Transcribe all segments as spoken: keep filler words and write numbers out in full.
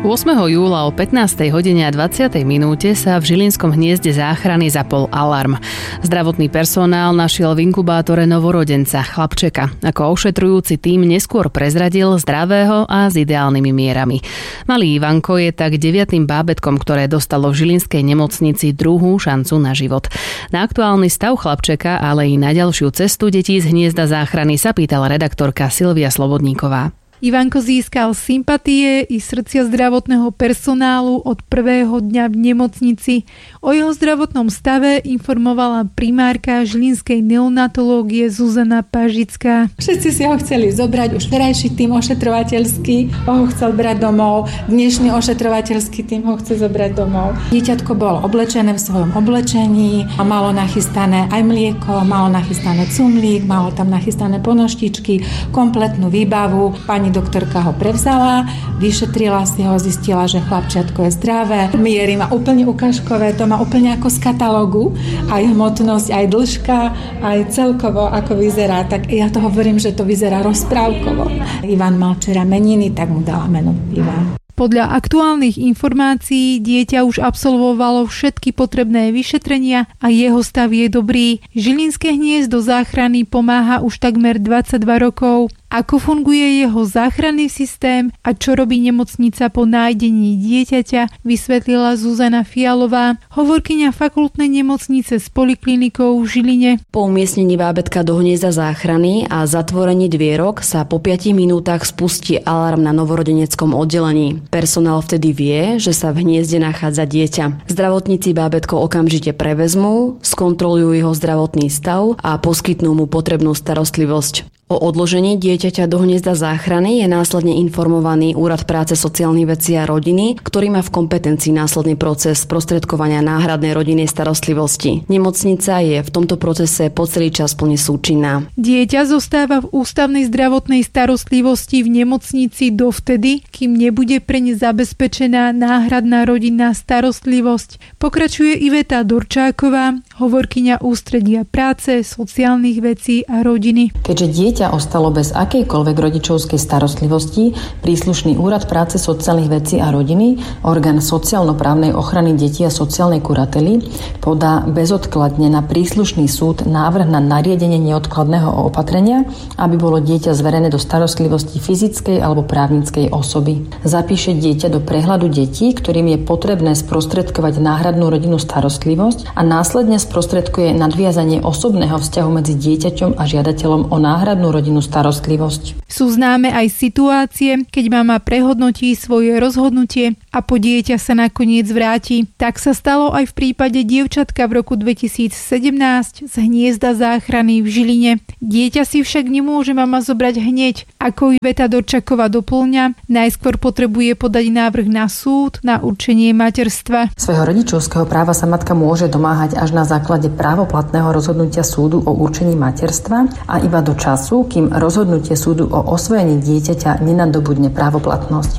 ôsmeho júla o pätnástej hodine a dvadsiatej minúte sa v Žilinskom hniezde záchrany zapol alarm. Zdravotný personál našiel v inkubátore novorodenca, chlapčeka. Ako ošetrujúci tím neskôr prezradil zdravého a s ideálnymi mierami. Malý Ivanko je tak deviatym bábätkom, ktoré dostalo v žilinskej nemocnici druhú šancu na život. Na aktuálny stav chlapčeka, ale i na ďalšiu cestu detí z hniezda záchrany sa pýtala redaktorka Silvia Slobodníková. Ivanko získal sympatie i srdcia zdravotného personálu od prvého dňa v nemocnici. O jeho zdravotnom stave informovala primárka žilinskej neonatológie Zuzana Pažická. Všetci si ho chceli zobrať, už včerajší tým ošetrovateľský ho chcel brať domov, dnešný ošetrovateľský tým ho chce zobrať domov. Dieťatko bolo oblečené v svojom oblečení a malo nachystané aj mlieko, malo nachystané cumlík, malo tam nachystané ponoštičky, kompletnú výbavu. Pani doktorka ho prevzala, vyšetrila si ho, zistila, že chlapčiatko je zdravé. Miery má úplne ukážkové, to má úplne ako z katalógu. Aj hmotnosť, aj dĺžka, aj celkovo ako vyzerá. Tak ja to hovorím, že to vyzerá rozprávkovo. Ivan mal včera meniny, tak mu dala meno Ivan. Podľa aktuálnych informácií dieťa už absolvovalo všetky potrebné vyšetrenia a jeho stav je dobrý. Žilinské hniezdo záchrany pomáha už takmer dvadsaťdva rokov. Ako funguje jeho záchranný systém a čo robí nemocnica po nájdení dieťaťa, vysvetlila Zuzana Fialová, hovorkyňa fakultnej nemocnice s poliklinikou v Žiline. Po umiestnení bábätka do hniezda záchrany a zatvorení dvierok sa po piatich minútach spustí alarm na novorodeneckom oddelení. Personál vtedy vie, že sa v hniezde nachádza dieťa. Zdravotníci bábätko okamžite prevezmú, skontrolujú jeho zdravotný stav a poskytnú mu potrebnú starostlivosť. O odložení dieťaťa do hniezda záchrany je následne informovaný Úrad práce, sociálnych vecí a rodiny, ktorý má v kompetencii následný proces sprostredkovania náhradnej rodinnej starostlivosti. Nemocnica je v tomto procese po celý čas plne súčinná. Dieťa zostáva v ústavnej zdravotnej starostlivosti v nemocnici dovtedy, kým nebude pre ne zabezpečená náhradná rodinná starostlivosť. Pokračuje Iveta Dorčáková, hovorkyňa Ústredia práce, sociálnych vecí a rodiny. Keďže dieťa ostalo bez akejkoľvek rodičovskej starostlivosti, príslušný Úrad práce, sociálnych vecí a rodiny, orgán sociálno-právnej ochrany detí a sociálnej kurately, podá bezodkladne na príslušný súd návrh na nariadenie neodkladného opatrenia, aby bolo dieťa zverené do starostlivosti fyzickej alebo právnickej osoby. Zapíše dieťa do prehľadu detí, ktorým je potrebné sprostredkovať náhradnú rodinnú starostlivosť a následne sprostredkuje nadviazanie osobného vzťahu medzi dieťaťom a žiadateľom o náhradnú rodinnú starostlivosť. Sú známe aj situácie, keď mama prehodnotí svoje rozhodnutie a po dieťa sa nakoniec vráti. Tak sa stalo aj v prípade dievčatka v roku dvetisícsedemnásť z hniezda záchrany v Žiline. Dieťa si však nemôže mama zobrať hneď. Ako Iveta Dorčaková doplňa, najskôr potrebuje podať návrh na súd na určenie materstva. Svojho rodičovského práva sa matka môže domáhať až na základe právoplatného rozhodnutia súdu o určení materstva a iba do času, kým rozhodnutie súdu o osvojení dieťaťa nenadobudne právoplatnosť.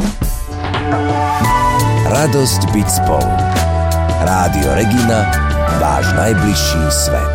Radosť byť spolu. Rádio Regina, váš najbližší svet.